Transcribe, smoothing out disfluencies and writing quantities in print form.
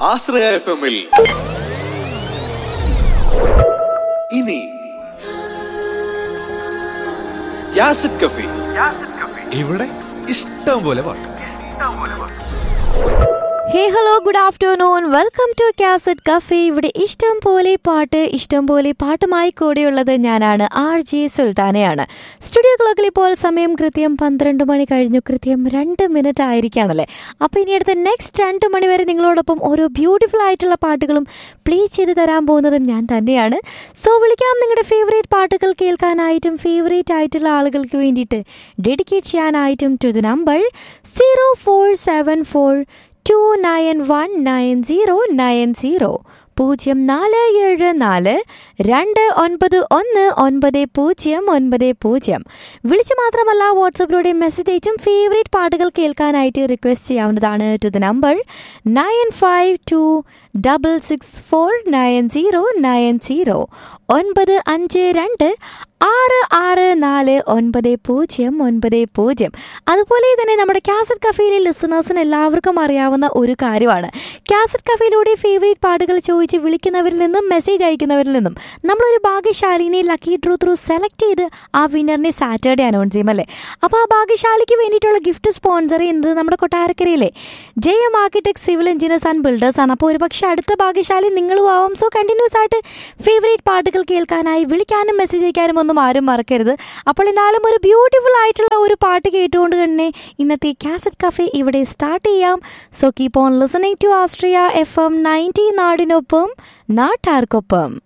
ആശ്രയ FM-ൽ ഇനി യാസിഡ് കഫേ. ഇവിടെ ഇഷ്ടം പോലെ പാട്ട്. Hey, hello, good afternoon. Welcome to Cassette Cafe. ഇവിടെ ഇഷ്ടം പോലെ പാട്ടുമായി കൂടെയുള്ളത് ഞാനാണ് RJ സുൽത്താനയാണ്. സ്റ്റുഡിയോ ക്ലോക്കിൽ ഇപ്പോൾ സമയം കൃത്യം 12 മണി കഴിഞ്ഞു, കൃത്യം 2 മിനിറ്റ് ആയിരിക്കുകയാണല്ലേ. അപ്പോൾ ഇനി അടുത്ത നെക്സ്റ്റ് 2 മണി വരെ നിങ്ങളോടൊപ്പം ഓരോ ബ്യൂട്ടിഫുൾ ആയിട്ടുള്ള പാട്ടുകളും പ്ലേ ചെയ്ത് തരാൻ പോകുന്നതും ഞാൻ തന്നെയാണ്. സോ വിളിക്കാം നിങ്ങളുടെ ഫേവറേറ്റ് പാട്ടുകൾ കേൾക്കാനായിട്ടും ഫേവറേറ്റ് ആയിട്ടുള്ള ആളുകൾക്ക് വേണ്ടിയിട്ട് ഡെഡിക്കേറ്റ് ചെയ്യാനായിട്ടും ടു ദ നമ്പർ 0474 291909 0474 2919090. വിളിച്ച് മാത്രമല്ല വാട്സപ്പിലൂടെ മെസ്സേജ് അയച്ചും ഫേവറേറ്റ് പാട്ടുകൾ കേൾക്കാനായിട്ട് റിക്വസ്റ്റ് ചെയ്യാവുന്നതാണ് ടു ദ നമ്പർ 9526649090 952-664-9090. അതുപോലെ തന്നെ നമ്മുടെ കാസറ്റ് കഫേയിലെ ലിസണേഴ്സിന് എല്ലാവർക്കും അറിയാവുന്ന ഒരു കാര്യമാണ്, കാസറ്റ് കഫേയിലൂടെ ഫേവറേറ്റ് പാട്ടുകൾ ചോദിച്ച് വിളിക്കുന്നവരിൽ നിന്നും മെസ്സേജ് അയക്കുന്നവരിൽ നിന്നും നമ്മളൊരു ഭാഗ്യശാലിനെ ലക്കി ഡ്രൂ ത്രൂ സെലക്ട് ചെയ്ത് ആ വിന്നറിനെ സാറ്റർഡേ അനൗൺസ് ചെയ്യും അല്ലേ. അപ്പോൾ ആ ഭാഗ്യശാലിക്ക് വേണ്ടിയിട്ടുള്ള ഗിഫ്റ്റ് സ്പോൺസർ ചെയ്യുന്നത് നമ്മുടെ കൊട്ടാരക്കരയിലെ JM architect civil engineers and builders ആണ്. അപ്പോൾ ഒരുപക്ഷെ അടുത്ത ഭാഗ്യശാലി നിങ്ങളും ആവാം. സോ കണ്ടിന്യൂസ് ആയിട്ട് ഫേവറേറ്റ് പാട്ടുകൾ കേൾക്കാനായി വിളിക്കാനും മെസ്സേജ് അയക്കാനും ഒന്നും ആരും മറക്കരുത്. അപ്പോൾ എന്നാലും ഒരു ബ്യൂട്ടിഫുൾ ആയിട്ടുള്ള ഒരു പാട്ട് കേട്ടുകൊണ്ട് തന്നെ ഇന്നത്തെ കാസറ്റ് കഫേ ഇവിടെ സ്റ്റാർട്ട് ചെയ്യാം. So keep on listening to Austria FM 90 നാടിനൊപ്പം നാട്ടാർക്കൊപ്പം.